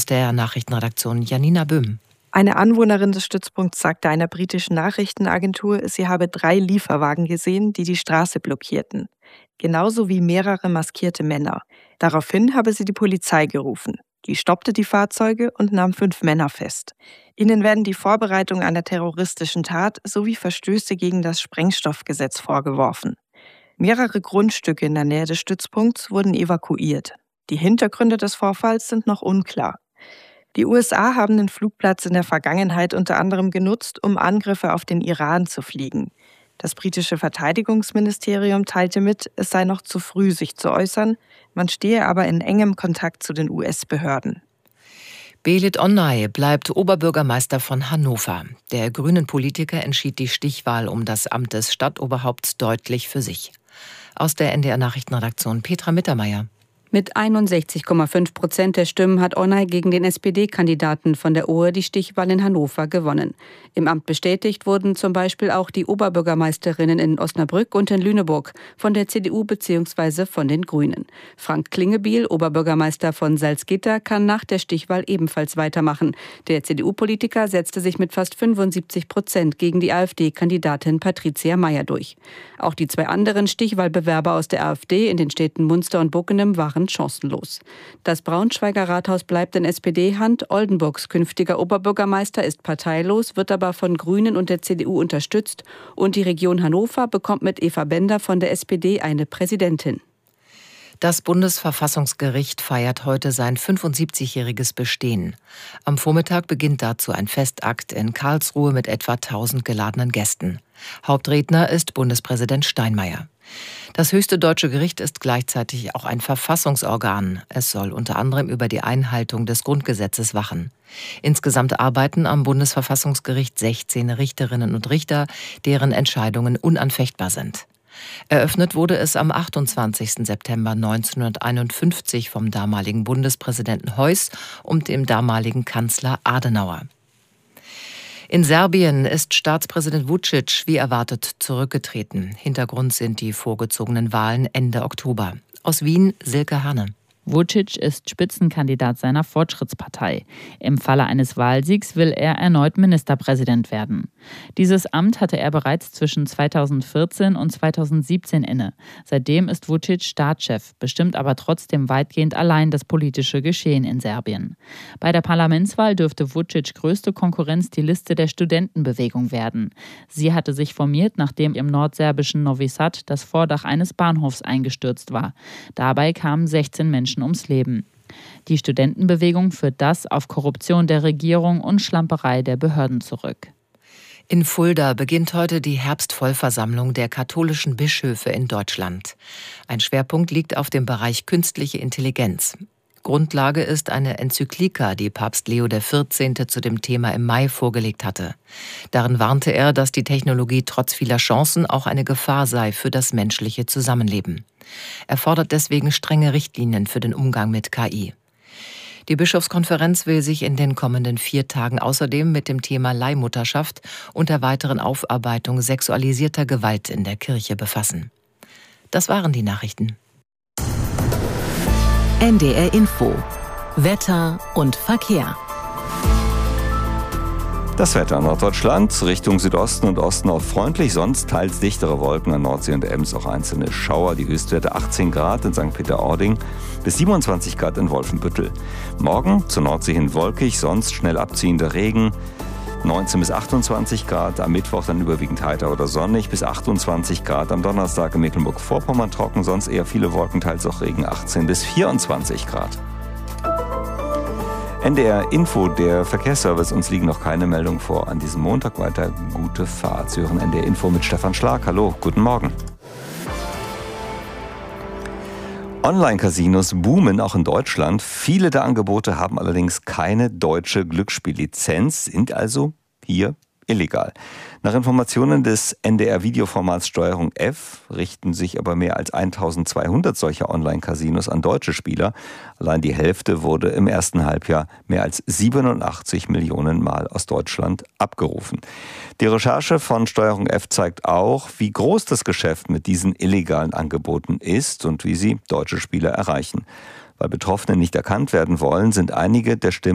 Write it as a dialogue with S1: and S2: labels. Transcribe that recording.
S1: der Nachrichtenredaktion Janina Böhm.
S2: Eine Anwohnerin des Stützpunkts sagte einer britischen Nachrichtenagentur, sie habe 3 Lieferwagen gesehen, die die Straße blockierten. Genauso wie mehrere maskierte Männer. Daraufhin habe sie die Polizei gerufen. Die stoppte die Fahrzeuge und nahm 5 Männer fest. Ihnen werden die Vorbereitung einer terroristischen Tat sowie Verstöße gegen das Sprengstoffgesetz vorgeworfen. Mehrere Grundstücke in der Nähe des Stützpunkts wurden evakuiert. Die Hintergründe des Vorfalls sind noch unklar. Die USA haben den Flugplatz in der Vergangenheit unter anderem genutzt, um Angriffe auf den Iran zu fliegen. Das britische Verteidigungsministerium teilte mit, es sei noch zu früh, sich zu äußern, man stehe aber in engem Kontakt zu den US-Behörden.
S1: Belit Onay bleibt Oberbürgermeister von Hannover. Der grünen Politiker entschied die Stichwahl um das Amt des Stadtoberhaupts deutlich für sich. Aus der NDR-Nachrichtenredaktion Petra Mittermeier.
S3: Mit 61,5% der Stimmen hat Onay gegen den SPD-Kandidaten von der Ohe die Stichwahl in Hannover gewonnen. Im Amt bestätigt wurden zum Beispiel auch die Oberbürgermeisterinnen in Osnabrück und in Lüneburg von der CDU bzw. von den Grünen. Frank Klingebiel, Oberbürgermeister von Salzgitter, kann nach der Stichwahl ebenfalls weitermachen. Der CDU-Politiker setzte sich mit fast 75% gegen die AfD-Kandidatin Patricia Mayer durch. Auch die 2 anderen Stichwahlbewerber aus der AfD in den Städten Munster und Bockenem waren chancenlos. Das Braunschweiger Rathaus bleibt in SPD-Hand. Oldenburgs künftiger Oberbürgermeister ist parteilos, wird aber von Grünen und der CDU unterstützt. Und die Region Hannover bekommt mit Eva Bender von der SPD eine Präsidentin.
S1: Das Bundesverfassungsgericht feiert heute sein 75-jähriges Bestehen. Am Vormittag beginnt dazu ein Festakt in Karlsruhe mit etwa 1000 geladenen Gästen. Hauptredner ist Bundespräsident Steinmeier. Das höchste deutsche Gericht ist gleichzeitig auch ein Verfassungsorgan. Es soll unter anderem über die Einhaltung des Grundgesetzes wachen. Insgesamt arbeiten am Bundesverfassungsgericht 16 Richterinnen und Richter, deren Entscheidungen unanfechtbar sind. Eröffnet wurde es am 28. September 1951 vom damaligen Bundespräsidenten Heuss und dem damaligen Kanzler Adenauer. In Serbien ist Staatspräsident Vučić wie erwartet zurückgetreten. Hintergrund sind die vorgezogenen Wahlen Ende Oktober. Aus Wien Silke Hanne.
S4: Vučić ist Spitzenkandidat seiner Fortschrittspartei. Im Falle eines Wahlsiegs will er erneut Ministerpräsident werden. Dieses Amt hatte er bereits zwischen 2014 und 2017 inne. Seitdem ist Vučić Staatschef, bestimmt aber trotzdem weitgehend allein das politische Geschehen in Serbien. Bei der Parlamentswahl dürfte Vučić größte Konkurrenz die Liste der Studentenbewegung werden. Sie hatte sich formiert, nachdem im nordserbischen Novi Sad das Vordach eines Bahnhofs eingestürzt war. Dabei kamen 16 Menschen ums Leben. Die Studentenbewegung führt das auf Korruption der Regierung und Schlamperei der Behörden zurück.
S1: In Fulda beginnt heute die Herbstvollversammlung der katholischen Bischöfe in Deutschland. Ein Schwerpunkt liegt auf dem Bereich künstliche Intelligenz. Grundlage ist eine Enzyklika, die Papst Leo XIV. Zu dem Thema im Mai vorgelegt hatte. Darin warnte er, dass die Technologie trotz vieler Chancen auch eine Gefahr sei für das menschliche Zusammenleben. Er fordert deswegen strenge Richtlinien für den Umgang mit KI. Die Bischofskonferenz will sich in den kommenden 4 Tagen außerdem mit dem Thema Leihmutterschaft und der weiteren Aufarbeitung sexualisierter Gewalt in der Kirche befassen. Das waren die Nachrichten.
S5: NDR Info. Wetter und Verkehr.
S6: Das Wetter in Norddeutschland, Richtung Südosten und Osten auf freundlich, sonst teils dichtere Wolken an Nordsee und Ems, auch einzelne Schauer. Die Höchstwerte 18 Grad in St. Peter-Ording bis 27 Grad in Wolfenbüttel. Morgen zur Nordsee hin wolkig, sonst schnell abziehender Regen. 19 bis 28 Grad, am Mittwoch dann überwiegend heiter oder sonnig, bis 28 Grad am Donnerstag in Mecklenburg-Vorpommern trocken, sonst eher viele Wolken, teils auch Regen, 18 bis 24 Grad. NDR Info, der Verkehrsservice, uns liegen noch keine Meldungen vor. An diesem Montag weiter gute Fahrt. Sie hören NDR Info mit Stefan Schlag. Hallo, guten Morgen. Online-Casinos boomen auch in Deutschland. Viele der Angebote haben allerdings keine deutsche Glücksspiellizenz, sind also hier illegal. Nach Informationen des NDR-Videoformats Steuerung F richten sich aber mehr als 1200 solcher Online-Casinos an deutsche Spieler. Allein die Hälfte wurde im ersten Halbjahr mehr als 87 Millionen Mal aus Deutschland abgerufen. Die Recherche von Steuerung F zeigt auch, wie groß das Geschäft mit diesen illegalen Angeboten ist und wie sie deutsche Spieler erreichen. Weil Betroffene nicht erkannt werden wollen, sind einige der Stimmen